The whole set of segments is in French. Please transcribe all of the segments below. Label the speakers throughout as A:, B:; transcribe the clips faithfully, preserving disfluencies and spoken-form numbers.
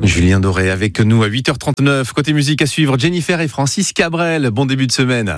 A: Julien Doré avec nous à huit heures trente-neuf. Côté musique à suivre, Jennifer et Francis Cabrel. Bon début de semaine.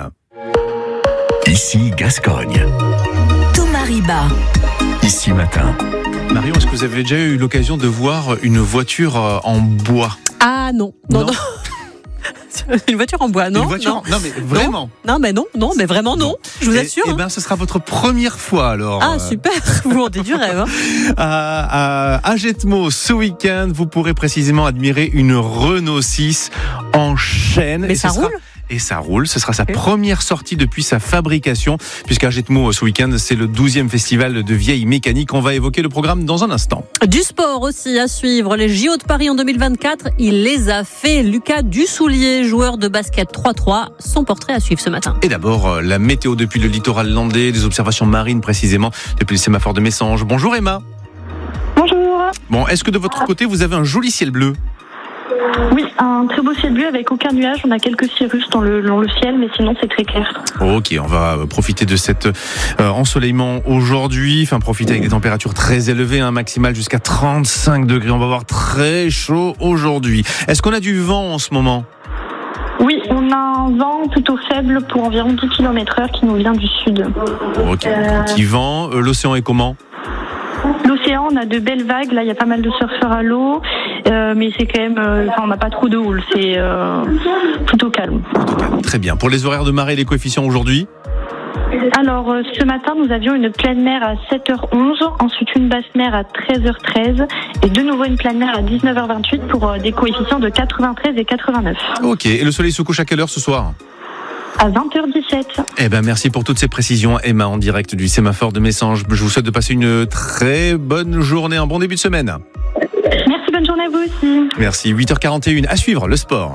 B: Ici Gascogne.
C: Thomas Riba.
B: Ici Matin.
A: Marion, est-ce que vous avez déjà eu l'occasion de voir une voiture en bois ?
D: Ah non, non, non. non. Une voiture en bois, non ?
A: Une voiture
D: non.
A: en... non, mais vraiment.
D: Non, non mais non, non, mais vraiment non. Je vous
A: et,
D: assure.
A: Eh ben, ce sera votre première fois alors.
D: Ah super, vous vendez du rêve. Hein.
A: À, à, à Jetmo, ce week-end, vous pourrez précisément admirer une Renault six en chaîne.
D: Mais
A: et
D: ça
A: ce
D: roule
A: sera... Et ça roule, ce sera sa
D: okay.
A: première sortie depuis sa fabrication, puisqu'à Jetmo, ce week-end, c'est le douzième festival de vieilles mécaniques. On va évoquer le programme dans un instant.
D: Du sport aussi à suivre, les J O de Paris en deux mille vingt-quatre, il les a fait. Lucas Dussoulier, joueur de basket trois trois, son portrait à suivre ce matin.
A: Et d'abord, la météo depuis le littoral landais, les observations marines précisément, depuis le sémaphore de Messanges. Bonjour Emma.
E: Bonjour.
A: Bon, est-ce que de votre côté, vous avez un joli ciel bleu ?
E: Oui, un très beau ciel bleu avec aucun nuage. On a quelques cirrus dans le, dans le ciel, mais sinon c'est très clair.
A: Ok, on va profiter de cet euh, ensoleillement aujourd'hui. Enfin, profiter avec des températures très élevées, hein, maximales jusqu'à trente-cinq degrés. On va avoir très chaud aujourd'hui. Est-ce qu'on a du vent en ce moment ?
E: Oui, on a un vent plutôt faible pour environ dix kilomètres heure qui nous vient du sud.
A: Ok, euh... petit vent. Euh, l'océan est comment ?
E: L'océan, on a de belles vagues. Là, il y a pas mal de surfeurs à l'eau, euh, mais c'est quand même, euh, enfin, on n'a pas trop de houle. C'est euh, plutôt calme.
A: Plutôt calme. Très bien. Pour les horaires de marée, les coefficients aujourd'hui ?
E: Alors, euh, ce matin, nous avions une pleine mer à sept heures onze, ensuite une basse mer à treize heures treize et de nouveau une pleine mer à dix-neuf heures vingt-huit pour euh, des coefficients de quatre-vingt-treize et quatre-vingt-neuf.
A: Ok. Et le soleil se couche à quelle heure ce soir ?
E: À vingt heures dix-sept.
A: Eh ben, merci pour toutes ces précisions, Emma, en direct du sémaphore de Messanges. Je vous souhaite de passer une très bonne journée, un bon début de semaine.
E: Merci, bonne journée à vous aussi.
A: Merci, huit heures quarante et une, à suivre, le sport.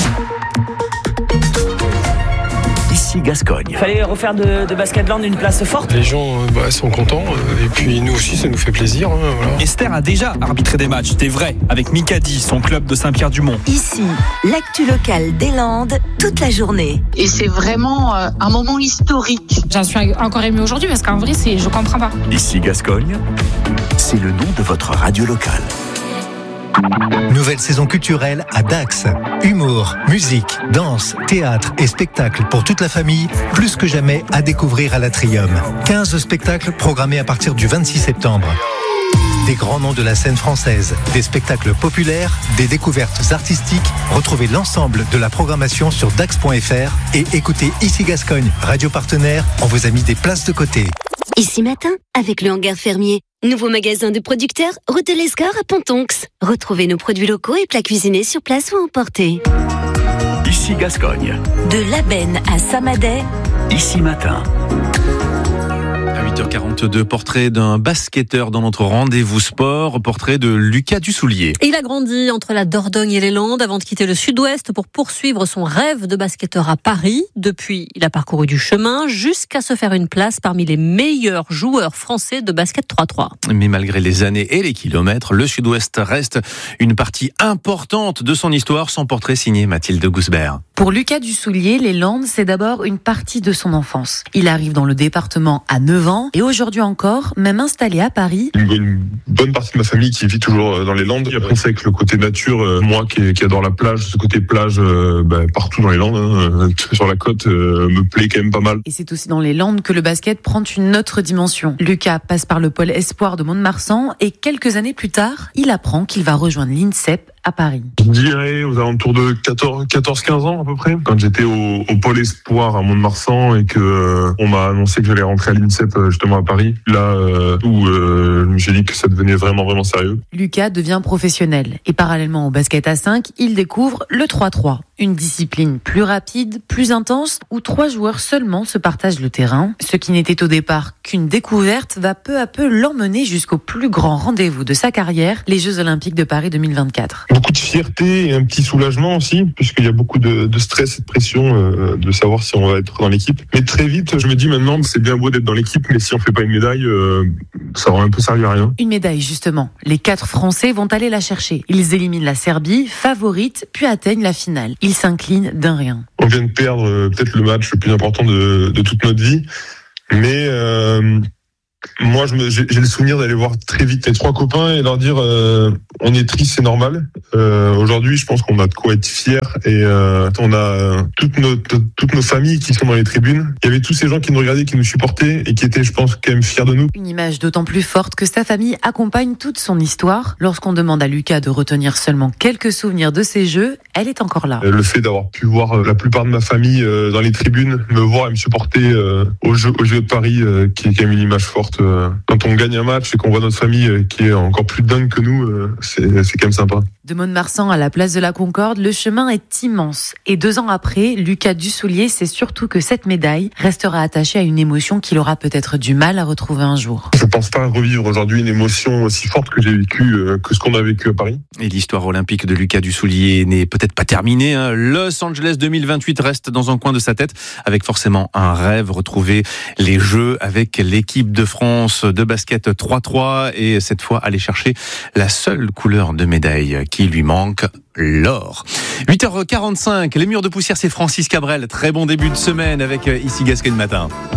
B: Ici Gascogne.
F: Il fallait refaire de, de Basketland une place forte.
G: Les gens euh, bah, sont contents et puis nous aussi ça nous fait plaisir. Hein, voilà.
H: Esther a déjà arbitré des matchs, des vrais, avec Mikadi, son club de Saint-Pierre-du-Mont.
C: Ici, l'actu locale des Landes, toute la journée.
I: Et c'est vraiment euh, un moment historique.
J: J'en suis encore émue aujourd'hui parce qu'en vrai, c'est, je comprends pas.
B: Ici Gascogne, c'est le nom de votre radio locale.
K: Nouvelle saison culturelle à Dax. Humour, musique, danse, théâtre et spectacles pour toute la famille, plus que jamais à découvrir à l'Atrium. quinze spectacles programmés à partir du vingt-six septembre. Des grands noms de la scène française, des spectacles populaires, des découvertes artistiques. Retrouvez l'ensemble de la programmation sur dax point f r et écoutez Ici Gascogne, radio partenaire. On vous a mis des places de côté.
L: Ici Matin, avec le Hangar Fermier. Nouveau magasin de producteurs, route de l'Escore à Pontonx. Retrouvez nos produits locaux et plats cuisinés sur place ou emportés.
B: Ici Gascogne.
C: De l'Abenne à Samadey.
B: Ici Matin.
A: À huit heures quarante-deux, portrait d'un basketteur dans notre rendez-vous sport, portrait de Lucas Dussoulier.
D: Il a grandi entre la Dordogne et les Landes avant de quitter le sud-ouest pour poursuivre son rêve de basketteur à Paris. Depuis, il a parcouru du chemin jusqu'à se faire une place parmi les meilleurs joueurs français de basket trois trois.
A: Mais malgré les années et les kilomètres, le sud-ouest reste une partie importante de son histoire. Son portrait signé Mathilde Gousbert.
M: Pour Lucas Dussoulier, les Landes, c'est d'abord une partie de son enfance. Il arrive dans le département à neuf ans et aujourd'hui encore, même installé à Paris.
N: Une bonne partie de ma famille qui vit toujours dans les Landes. Et après, c'est que le côté nature, moi qui, qui adore la plage, ce côté plage bah, partout dans les Landes, hein, sur la côte, euh, me plaît quand même pas mal.
M: Et c'est aussi dans les Landes que le basket prend une autre dimension. Lucas passe par le pôle espoir de Mont-de-Marsan et quelques années plus tard, il apprend qu'il va rejoindre l'INSEP à Paris.
N: Je dirais aux alentours de quatorze quinze ans à peu près. Quand j'étais au, au pôle espoir à Mont-de-Marsan et que euh, on m'a annoncé que j'allais rentrer à l'INSEP justement à Paris, là euh, où euh, j'ai dit que ça devenait vraiment vraiment sérieux.
M: Lucas devient professionnel et parallèlement au basket à cinq, il découvre le trois trois. Une discipline plus rapide, plus intense, où trois joueurs seulement se partagent le terrain. Ce qui n'était au départ qu'une découverte va peu à peu l'emmener jusqu'au plus grand rendez-vous de sa carrière, les Jeux Olympiques de Paris deux mille vingt-quatre.
N: Beaucoup de fierté et un petit soulagement aussi, puisqu'il y a beaucoup de, de stress et de pression euh, de savoir si on va être dans l'équipe. Mais très vite, je me dis maintenant, c'est bien beau d'être dans l'équipe, mais si on fait pas une médaille, euh, ça va un peu servir à rien.
M: Une médaille, justement. Les quatre Français vont aller la chercher. Ils éliminent la Serbie, favorite, puis atteignent la finale. Ils s'inclinent d'un rien.
N: On vient de perdre euh, peut-être le match le plus important de, de toute notre vie, mais euh, moi, je me, j'ai, j'ai le souvenir d'aller voir très vite mes trois copains et leur dire euh, on est triste, c'est normal. Euh, aujourd'hui, je pense qu'on a de quoi être fiers et euh, on a euh, toutes nos toutes nos familles qui sont dans les tribunes. Il y avait tous ces gens qui nous regardaient, qui nous supportaient et qui étaient, je pense, quand même fiers de nous.
M: Une image d'autant plus forte que sa famille accompagne toute son histoire. Lorsqu'on demande à Lucas de retenir seulement quelques souvenirs de ces jeux, elle est encore là.
N: Le fait d'avoir pu voir la plupart de ma famille euh, dans les tribunes, me voir et me supporter euh, aux Jeux au Jeux de Paris, euh, qui est quand même une image forte. Quand on gagne un match et qu'on voit notre famille qui est encore plus dingue que nous, c'est, c'est quand même sympa.
M: De Mont-de-Marsan à la place de la Concorde, le chemin est immense. Et deux ans après, Lucas Dussoulier sait surtout que cette médaille restera attachée à une émotion qu'il aura peut-être du mal à retrouver un jour.
N: Je pense pas revivre aujourd'hui une émotion aussi forte que j'ai vécue, que ce qu'on a vécu à Paris.
A: Et l'histoire olympique de Lucas Dussoulier n'est peut-être pas terminée. Hein. Los Angeles deux mille vingt-huit reste dans un coin de sa tête, avec forcément un rêve, retrouver les Jeux avec l'équipe de France de basket trois trois et cette fois aller chercher la seule couleur de médaille qui lui manque, l'or. huit heures quarante-cinq, les murs de poussière, c'est Francis Cabrel. Très bon début de semaine avec Ici Gascogne Matin.